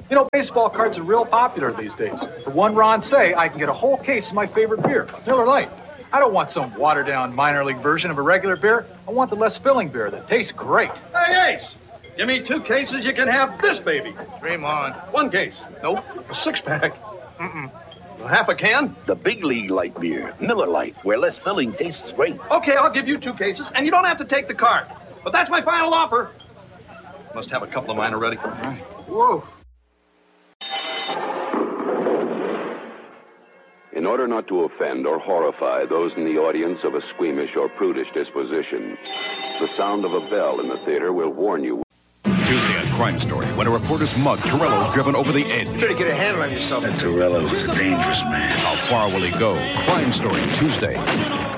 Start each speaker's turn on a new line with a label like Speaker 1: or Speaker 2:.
Speaker 1: You know, baseball cards are real popular these days. For one Ron Say, I can get a whole case of my favorite beer, Miller Lite. I don't want some watered-down minor league version of a regular beer. I want the less filling beer that tastes great.
Speaker 2: Hey, Ace! Give me 2 cases, you can have this baby.
Speaker 3: Dream on.
Speaker 2: 1 case. Nope. A 6-pack. A half a can?
Speaker 4: The big league light beer, Miller Lite, where less filling tastes great.
Speaker 2: Okay, I'll give you 2 cases, and you don't have to take the card. But that's my final offer. Must have a couple of mine already. All right. Whoa.
Speaker 5: In order not to offend or horrify those in the audience of a squeamish or prudish disposition, the sound of a bell in the theater will warn you.
Speaker 6: Tuesday on Crime Story, when a reporter's mug, Torello's driven over the edge.
Speaker 3: Better get a handle on yourself.
Speaker 4: That Torello is a dangerous man.
Speaker 6: How far will he go? Crime Story, Tuesday.